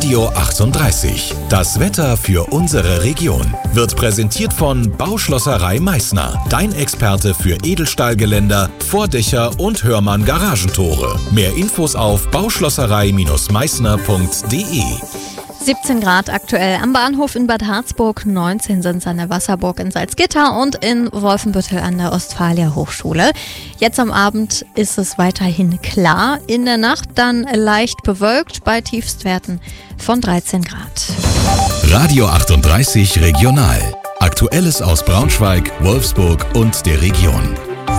Radio 38. Das Wetter für unsere Region wird präsentiert von Bauschlosserei Meißner. Dein Experte für Edelstahlgeländer, Vordächer und Hörmann Garagentore. Mehr Infos auf bauschlosserei-meißner.de. 17 Grad aktuell am Bahnhof in Bad Harzburg, 19 sind es an der Wasserburg in Salzgitter und in Wolfenbüttel an der Ostfalia Hochschule. Jetzt am Abend ist es weiterhin klar, in der Nacht dann leicht bewölkt bei Tiefstwerten von 13 Grad. Radio 38 Regional. Aktuelles aus Braunschweig, Wolfsburg und der Region.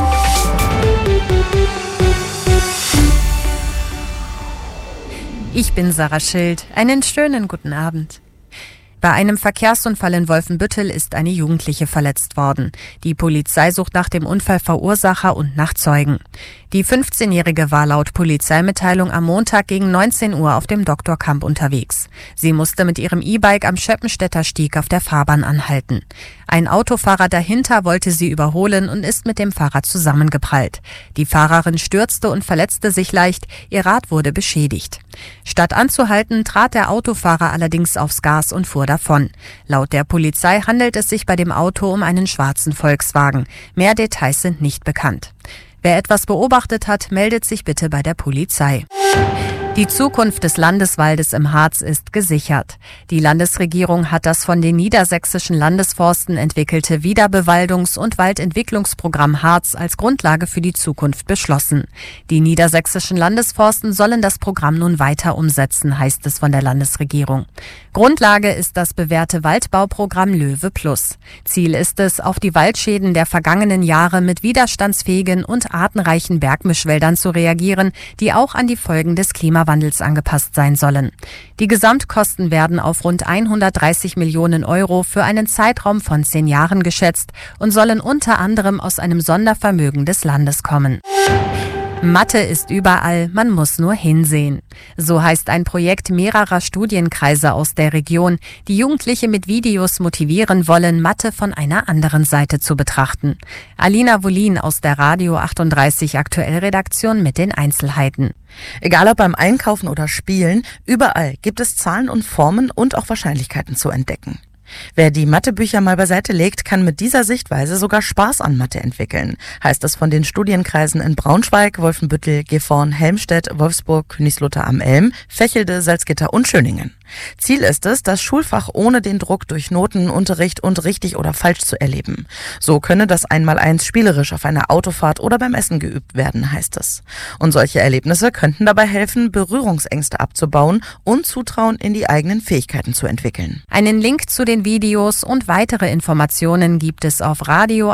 Ich bin Sarah Schild. Einen schönen guten Abend. Bei einem Verkehrsunfall in Wolfenbüttel ist eine Jugendliche verletzt worden. Die Polizei sucht nach dem Unfallverursacher und nach Zeugen. Die 15-Jährige war laut Polizeimitteilung am Montag gegen 19 Uhr auf dem Doktorkamp unterwegs. Sie musste mit ihrem E-Bike am Schöppenstädter Stieg auf der Fahrbahn anhalten. Ein Autofahrer dahinter wollte sie überholen und ist mit dem Fahrer zusammengeprallt. Die Fahrerin stürzte und verletzte sich leicht, ihr Rad wurde beschädigt. Statt anzuhalten, trat der Autofahrer allerdings aufs Gas und fuhr davon. Laut der Polizei handelt es sich bei dem Auto um einen schwarzen Volkswagen. Mehr Details sind nicht bekannt. Wer etwas beobachtet hat, meldet sich bitte bei der Polizei. Die Zukunft des Landeswaldes im Harz ist gesichert. Die Landesregierung hat das von den niedersächsischen Landesforsten entwickelte Wiederbewaldungs- und Waldentwicklungsprogramm Harz als Grundlage für die Zukunft beschlossen. Die niedersächsischen Landesforsten sollen das Programm nun weiter umsetzen, heißt es von der Landesregierung. Grundlage ist das bewährte Waldbauprogramm Löwe Plus. Ziel ist es, auf die Waldschäden der vergangenen Jahre mit widerstandsfähigen und artenreichen Bergmischwäldern zu reagieren, die auch an die Folgen des Klimawandels angepasst sein sollen. Die Gesamtkosten werden auf rund 130 Millionen Euro für einen Zeitraum von 10 Jahren geschätzt und sollen unter anderem aus einem Sondervermögen des Landes kommen. Mathe ist überall, man muss nur hinsehen. So heißt ein Projekt mehrerer Studienkreise aus der Region, die Jugendliche mit Videos motivieren wollen, Mathe von einer anderen Seite zu betrachten. Alina Wolin aus der Radio 38 Aktuell-Redaktion mit den Einzelheiten. Egal ob beim Einkaufen oder Spielen, überall gibt es Zahlen und Formen und auch Wahrscheinlichkeiten zu entdecken. Wer die Mathebücher mal beiseite legt, kann mit dieser Sichtweise sogar Spaß an Mathe entwickeln, heißt es von den Studienkreisen in Braunschweig, Wolfenbüttel, Gifhorn, Helmstedt, Wolfsburg, Königslutter am Ilm, Vechelde, Salzgitter und Schöningen. Ziel ist es, das Schulfach ohne den Druck durch Notenunterricht und richtig oder falsch zu erleben. So könne das Einmaleins spielerisch auf einer Autofahrt oder beim Essen geübt werden, heißt es. Und solche Erlebnisse könnten dabei helfen, Berührungsängste abzubauen und Zutrauen in die eigenen Fähigkeiten zu entwickeln. Einen Link zu den Videos und weitere Informationen gibt es auf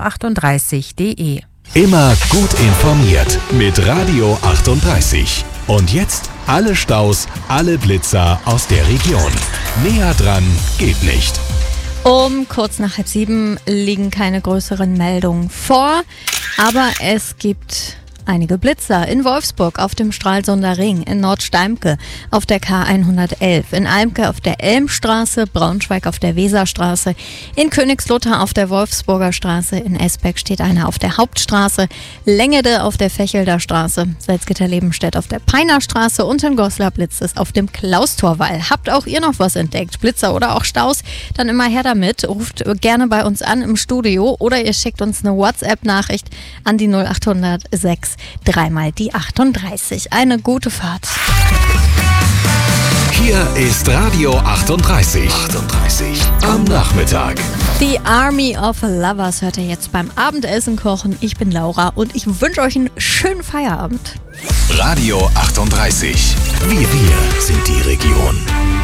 radio38.de. Immer gut informiert mit Radio 38. Und jetzt alle Staus, alle Blitzer aus der Region. Näher dran geht nicht. Um kurz nach 6:30 liegen keine größeren Meldungen vor, aber es gibt einige Blitzer in Wolfsburg auf dem Stralsunder Ring, in Nordsteimke auf der K111, in Almke auf der Elmstraße, Braunschweig auf der Weserstraße, in Königslutter auf der Wolfsburger Straße, in Esbeck steht einer auf der Hauptstraße, Längede auf der Fechelder Straße, Salzgitter-Lebenstedt auf der Peinerstraße und in Goslar blitzt es auf dem Klaustorwall. Habt auch ihr noch was entdeckt, Blitzer oder auch Staus? Dann immer her damit, ruft gerne bei uns an im Studio oder ihr schickt uns eine WhatsApp-Nachricht an die 0800 6 dreimal die 38. Eine gute Fahrt. Hier ist Radio 38. Am Nachmittag. Die Army of Lovers hört ihr jetzt beim Abendessen kochen. Ich bin Laura und ich wünsche euch einen schönen Feierabend. Radio 38. Wir sind die Region.